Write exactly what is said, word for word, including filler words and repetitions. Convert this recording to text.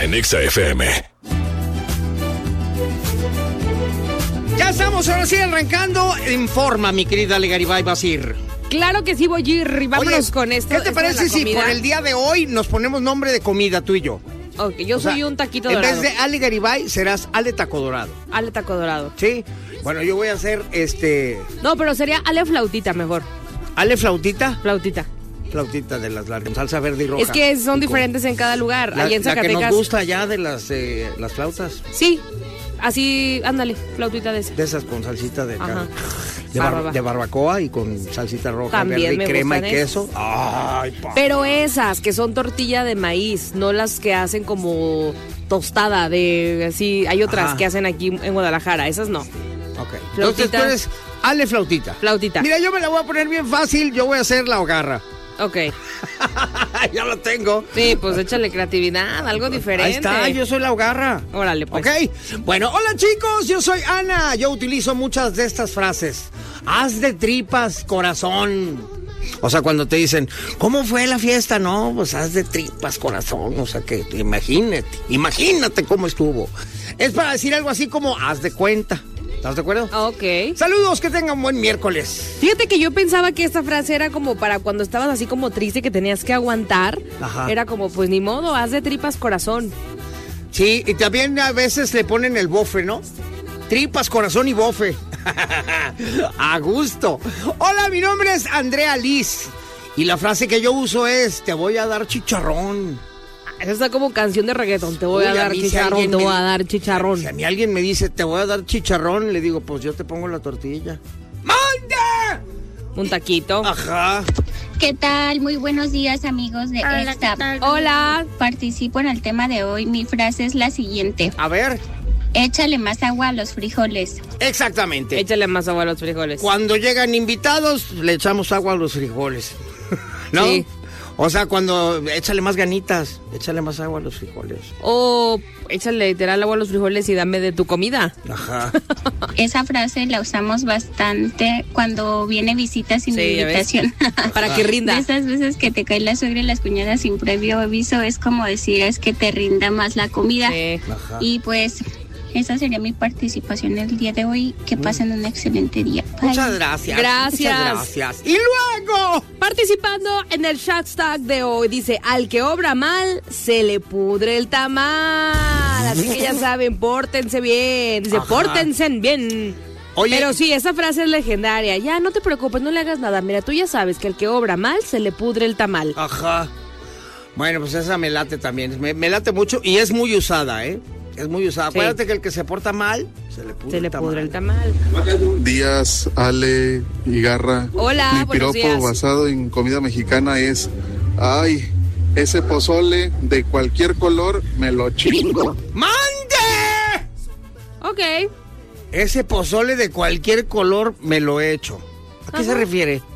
en Exa F M. Ya estamos ahora sí arrancando en forma, mi querida Ale Garibay Basir. Claro que sí, voy a ir. Vámonos Oye, con esto. ¿Qué te esto parece si por el día de hoy nos ponemos nombre de comida tú y yo? Ok, yo O soy sea, un taquito en dorado. vez de Ale Garibay serás Ale Taco Dorado. Ale taco dorado. ¿Sí? Bueno, yo voy a hacer este... No, pero sería Ale flautita mejor. Ale Flautita. Flautita. Flautita de las largas, salsa verde y roja. Es que son Y con- diferentes en cada lugar. La, Allá en la que Zacatecas. nos gusta ya de las, eh, las flautas. Sí, así, ándale, flautita de esa. De esas con salsita de, Ajá. car- de, bar- Bárbara. de barbacoa y con salsita roja, También verde y me crema y gustan queso. Ay, pa. Pero esas que son tortilla de maíz, no las que hacen como tostada de así. Hay otras Ajá. que hacen aquí en Guadalajara, esas no. Ok. Entonces tú eres Ale Flautita. Flautita. Mira, yo me la voy a poner bien fácil. Yo voy a hacer la hogarra. Ok. Ya lo tengo. Sí, pues échale creatividad, algo diferente. Ahí está, yo soy la hogarra. Órale, pues. Ok. Bueno, hola chicos, yo soy Ana. Yo utilizo muchas de estas frases. Haz de tripas, corazón. O sea, cuando te dicen, ¿cómo fue la fiesta? No, pues haz de tripas, corazón. O sea, que imagínate, imagínate cómo estuvo. Es para decir algo así como, haz de cuenta. ¿Estás de acuerdo? Ok. Saludos, que tengan buen miércoles. Fíjate que yo pensaba que esta frase era como para cuando estabas así como triste que tenías que aguantar. Ajá. Era como, pues ni modo, haz de tripas corazón. Sí, y también a veces le ponen el bofe, ¿no? Tripas, corazón y bofe. A gusto. Hola, mi nombre es Andrea Liz. Y la frase que yo uso es, te voy a dar chicharrón. Esa está como canción de reggaetón. Te voy Uy, a dar mí si chicharrón, alguien te me- voy a dar chicharrón. Si a mí alguien me dice, te voy a dar chicharrón, le digo, pues yo te pongo la tortilla. ¡Manda! Un taquito. Ajá. ¿Qué tal? Muy buenos días, amigos de Hola, Exa. ¿qué tal? Hola. Participo en el tema de hoy. Mi frase es la siguiente. A ver. Échale más agua a los frijoles. Exactamente. Échale más agua a los frijoles. Cuando llegan invitados, le echamos agua a los frijoles. ¿No? Sí. O sea, cuando échale más ganitas, échale más agua a los frijoles. O échale literal agua a los frijoles y dame de tu comida. Ajá. Esa frase la usamos bastante cuando viene visita sin Sí, ¿ya ves? invitación. Para que De rinda. esas veces que te cae la suegra y las cuñadas sin previo aviso, es como decir, es que te rinda más la comida. Sí. Ajá. Y pues, esa sería mi participación el día de hoy. Que pasen un excelente día. Bye. Muchas gracias. Gracias. Muchas gracias. Y luego... Participando en el hashtag de hoy, dice, al que obra mal, se le pudre el tamal. Así que ya saben, pórtense bien. Dice, Ajá. pórtense bien. Oye. Pero sí, esa frase es legendaria. Ya, no te preocupes, no le hagas nada. Mira, tú ya sabes que al que obra mal, se le pudre el tamal. Ajá. Bueno, pues esa me late también. Me, me late mucho y es muy usada, ¿eh? Es muy usada. Sí. Acuérdate que el que se porta mal, se le pudre Se le el tamal. pudre el tamal. Días, Ale y Garra. Hola, Mi buenos piropo días. basado en comida mexicana es, ay, ese pozole de cualquier color me lo chingo. ¡Mande! Ok. Ese pozole de cualquier color me lo he hecho. ¿A qué Ajá. se refiere?